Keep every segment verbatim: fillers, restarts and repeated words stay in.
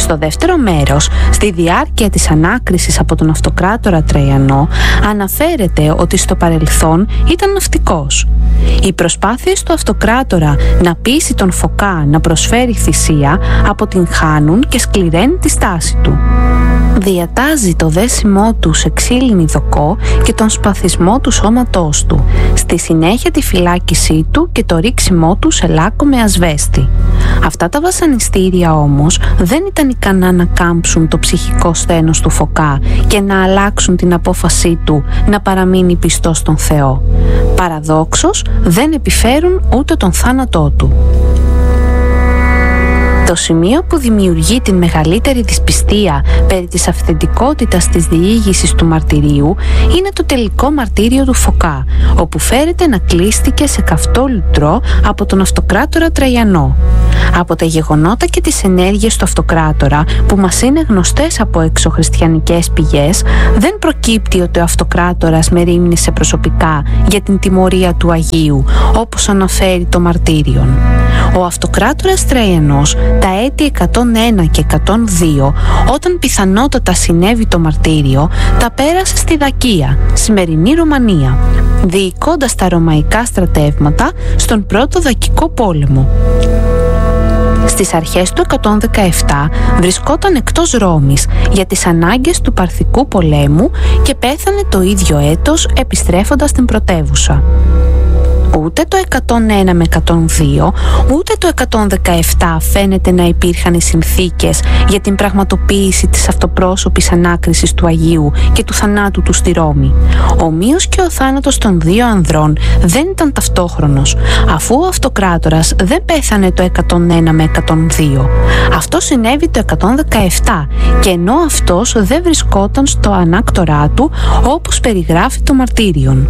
Στο δεύτερο μέρος, στη διάρκεια της ανάκρισης από τον αυτοκράτορα Τραϊανό, αναφέρεται ότι στο παρελθόν ήταν ναυτικός. Οι προσπάθειες του αυτοκράτορα να πείσει τον Φωκά να προσφέρει θυσία αποτυγχάνουν και σκληραίνει τη στάση του. Διατάζει το δέσιμό του σε ξύλινη δοκό και τον σπαθισμό του σώματός του, στη συνέχεια τη φυλάκισή του και το ρίξιμό του σε λάκκο με ασβέστη. Αυτά τα βασανιστήρια όμως δεν ήταν ικανά να κάμψουν το ψυχικό σθένος του Φωκά και να αλλάξουν την απόφασή του να παραμείνει πιστός στον Θεό. Παραδόξως δεν επιφέρουν ούτε τον θάνατό του. Το σημείο που δημιουργεί την μεγαλύτερη δυσπιστία περί της αυθεντικότητας της διήγησης του μαρτυρίου είναι το τελικό μαρτύριο του Φωκά, όπου φέρεται να κλείστηκε σε καυτό λουτρό από τον αυτοκράτορα Τραϊανό. Από τα γεγονότα και τις ενέργειες του αυτοκράτορα, που μας είναι γνωστές από εξωχριστιανικές πηγές, δεν προκύπτει ότι ο αυτοκράτορας μερίμνησε προσωπικά για την τιμωρία του Αγίου, όπως αναφέρει το μαρτύριον. Ο αυτοκράτορας Τραϊανός τα έτη εκατόν ένα και εκατόν δύο, όταν πιθανότατα συνέβη το μαρτύριο, τα πέρασε στη Δακία, σημερινή Ρωμανία, διοικώντας τα ρωμαϊκά στρατεύματα στον πρώτο Δακικό πόλεμο. Στις αρχές του εκατόν δεκαεπτά βρισκόταν εκτός Ρώμης για τις ανάγκες του Παρθικού πολέμου και πέθανε το ίδιο έτος επιστρέφοντας στην πρωτεύουσα. Ούτε το εκατόν ένα με εκατόν δύο, ούτε το εκατόν δεκαεπτά φαίνεται να υπήρχαν οι συνθήκες για την πραγματοποίηση της αυτοπρόσωπης ανάκρισης του Αγίου και του θανάτου του στη Ρώμη. Ομοίως και ο θάνατος των δύο ανδρών δεν ήταν ταυτόχρονος, αφού ο αυτοκράτορας δεν πέθανε το εκατόν ένα με εκατόν δύο. Αυτό συνέβη το εκατόν δεκαεπτά, και ενώ αυτός δεν βρισκόταν στο ανάκτορά του, όπως περιγράφει το μαρτύριον.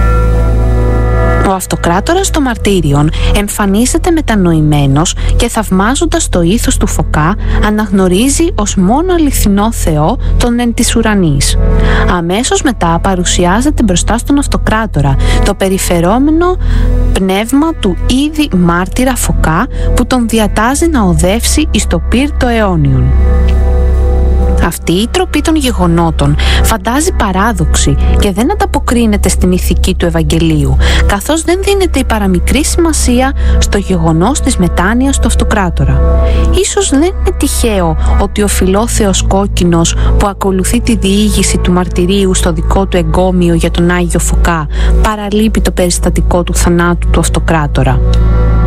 Ο αυτοκράτορας των μαρτύριων εμφανίζεται μετανοημένος και, θαυμάζοντας το ήθος του Φωκά, αναγνωρίζει ως μόνο αληθινό Θεό τον εν της ουρανής. Αμέσως μετά παρουσιάζεται μπροστά στον αυτοκράτορα το περιφερόμενο πνεύμα του ήδη μάρτυρα Φωκά, που τον διατάζει να οδεύσει εις το πύρ το αιώνιον. Αυτή η τροπή των γεγονότων φαντάζει παράδοξη και δεν ανταποκρίνεται στην ηθική του Ευαγγελίου, καθώς δεν δίνεται η παραμικρή σημασία στο γεγονός της μετάνοιας του αυτοκράτορα. Ίσως δεν είναι τυχαίο ότι ο φιλόθεος Κόκκινος, που ακολουθεί τη διήγηση του μαρτυρίου στο δικό του εγκόμιο για τον Άγιο Φωκά, παραλείπει το περιστατικό του θανάτου του αυτοκράτορα.